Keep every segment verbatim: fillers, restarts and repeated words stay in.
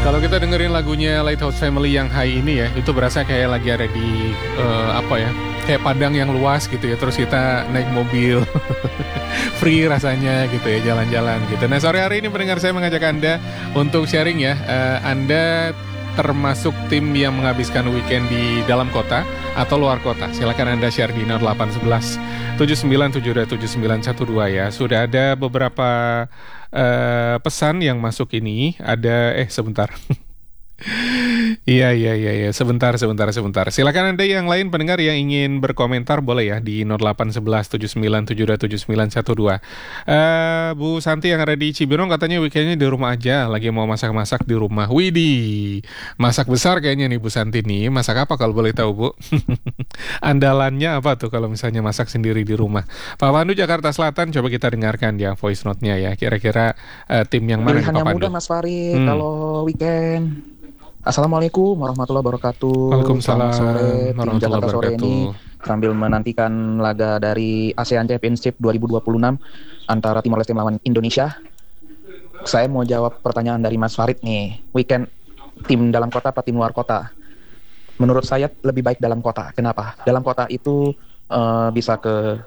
Kalau kita dengerin lagunya Lighthouse Family yang high ini ya, itu berasa kayak lagi ada di uh, apa ya, kayak padang yang luas gitu ya. Terus kita naik mobil free rasanya gitu ya, jalan-jalan gitu. Nah, sore hari ini pendengar saya mengajak Anda untuk sharing ya. uh, Anda termasuk tim yang menghabiskan weekend di dalam kota atau luar kota? Silakan Anda share di nol delapan satu satu tujuh sembilan tujuh dua tujuh sembilan satu dua ya. Sudah ada beberapa uh, pesan yang masuk ini. Ada eh sebentar. Iya, iya, iya, iya. Sebentar, sebentar, sebentar. Silakan Anda yang lain pendengar yang ingin berkomentar boleh ya di nol delapan satu satu tujuh sembilan tujuh dua tujuh sembilan satu dua. Uh, Bu Santi yang ada di Cibinong katanya weekendnya di rumah aja, lagi mau masak-masak di rumah. Widih, masak besar kayaknya nih Bu Santi nih. Masak apa kalau boleh tahu Bu? Andalannya apa tuh kalau misalnya masak sendiri di rumah? Pak Pandu Jakarta Selatan, coba kita dengarkan ya voice note-nya ya. Kira-kira uh, tim yang mana nih Pak Pilihan yang Pandu? mudah Mas Farid Hmm. kalau weekend. Assalamualaikum warahmatullahi wabarakatuh. Waalaikumsalam Selamat sore tim warahmatullahi Jakarta sore wabarakatuh. ini sambil menantikan laga dari ASEAN Championship dua ribu dua puluh enam antara Timor Leste melawan Indonesia. Saya mau jawab pertanyaan dari Mas Farid nih. Weekend tim dalam kota atau tim luar kota? Menurut saya lebih baik dalam kota. Kenapa? Dalam kota itu eh, bisa ke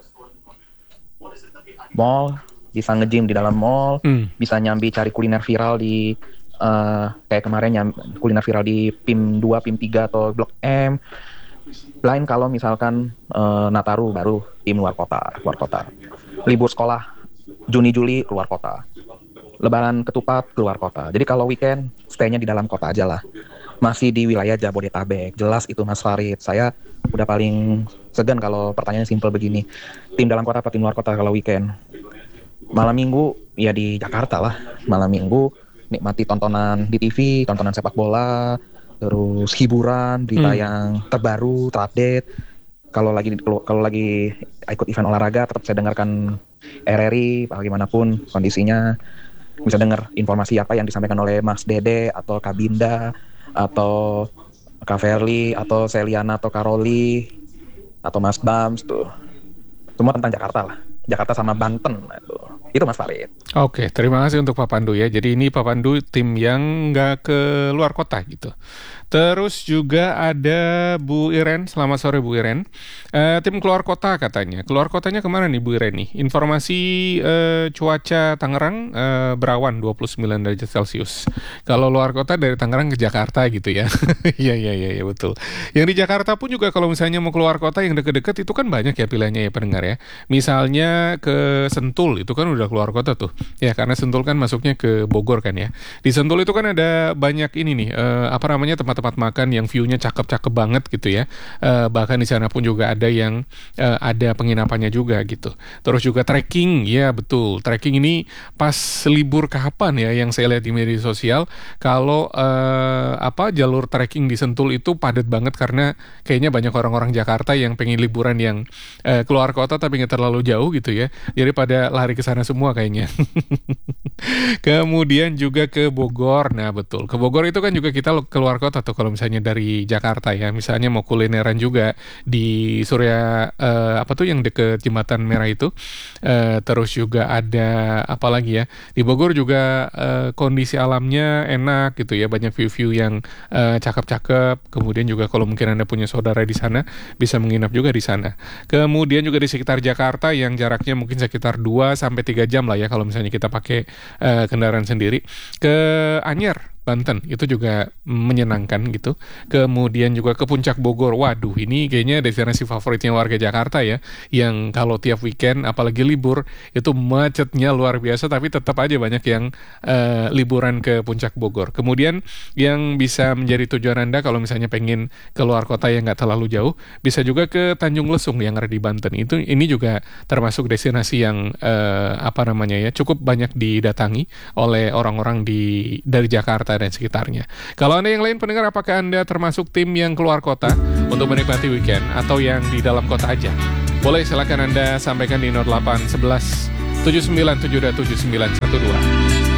mall, bisa nge-gym di dalam mall, Hmm. bisa nyambi cari kuliner viral di eh, kayak kemarin nyam, kuliner viral di P I M dua, P I M tiga atau Blok M. Lain kalau misalkan eh, Nataru baru tim luar kota, luar kota. Libur sekolah Juni Juli keluar kota. Lebaran ketupat keluar kota. Jadi kalau weekend stay-nya di dalam kota aja lah. Masih di wilayah Jabodetabek. Jelas itu Mas Farid. Saya udah paling segan kalau pertanyaannya simpel begini. Tim dalam kota atau tim luar kota kalau weekend? Malam minggu ya di Jakarta lah. Malam minggu nikmati tontonan di T V, tontonan sepak bola, terus hiburan, berita Hmm. yang terbaru, terupdate. Kalau lagi kalau lagi ikut event olahraga tetap saya dengarkan R R I, bagaimanapun kondisinya. Bisa dengar informasi apa yang disampaikan oleh Mas Dede atau Kabinda atau Kak Verly atau Seliana atau Karoli atau Mas Bams tuh. Semua tentang Jakarta lah. Jakarta sama Banten itu. Itu Mas Farid. Oke, terima kasih untuk Pak Pandu ya. Jadi ini Pak Pandu tim yang nggak ke luar kota gitu. Terus juga ada Bu Iren, selamat sore Bu Iren. Eh, tim keluar kota katanya. Keluar kotanya kemana nih Bu Iren nih? Informasi eh, cuaca Tangerang eh, berawan dua puluh sembilan derajat Celcius. Kalau luar kota dari Tangerang ke Jakarta gitu ya. Iya, iya, iya, ya, betul. Yang di Jakarta pun juga kalau misalnya mau keluar kota yang deket-deket itu kan banyak ya pilihannya ya pendengar ya. Misalnya ke Sentul itu kan udah keluar kota tuh. Ya karena Sentul kan masuknya ke Bogor kan ya. Di Sentul itu kan ada banyak ini nih eh, apa namanya tempat-tempat makan yang view-nya cakep-cakep banget gitu ya. Eh, bahkan di sana pun juga ada yang eh, ada penginapannya juga gitu. Terus juga trekking, ya betul. Trekking ini pas libur kapan ya yang saya lihat di media sosial kalau eh, apa jalur trekking di Sentul itu padat banget karena kayaknya banyak orang-orang Jakarta yang pengen liburan yang eh, keluar kota tapi nggak terlalu jauh gitu ya. Jadi pada lari ke sana semua kayaknya. Kemudian juga ke Bogor. Nah betul, ke Bogor itu kan juga kita keluar kota tuh kalau misalnya dari Jakarta ya. Misalnya mau kulineran juga di Surya eh, apa tuh yang deket Jembatan Merah itu. Eh, terus juga ada apa lagi ya, di Bogor juga eh, kondisi alamnya enak gitu ya, banyak view-view yang eh, cakep-cakep. Kemudian juga kalau mungkin Anda punya saudara di sana bisa menginap juga di sana. Kemudian juga di sekitar Jakarta yang jaraknya mungkin sekitar dua sampai tiga jam lah ya kalau misalnya kita pakai uh, kendaraan sendiri. Ke Anyer, Banten itu juga menyenangkan gitu. Kemudian juga ke Puncak Bogor. Waduh, ini kayaknya destinasi favoritnya warga Jakarta ya, yang kalau tiap weekend apalagi libur itu macetnya luar biasa, tapi tetap aja banyak yang uh, liburan ke Puncak Bogor. Kemudian yang bisa menjadi tujuan Anda kalau misalnya pengen keluar kota yang nggak terlalu jauh, bisa juga ke Tanjung Lesung yang ada di Banten. Itu ini juga termasuk destinasi yang uh, apa namanya ya, cukup banyak didatangi oleh orang-orang di dari Jakarta dan sekitarnya. Kalau Anda yang lain pendengar, apakah Anda termasuk tim yang keluar kota untuk menikmati weekend atau yang di dalam kota aja? Boleh silakan Anda sampaikan di nol delapan satu satu tujuh sembilan tujuh dua tujuh sembilan satu dua.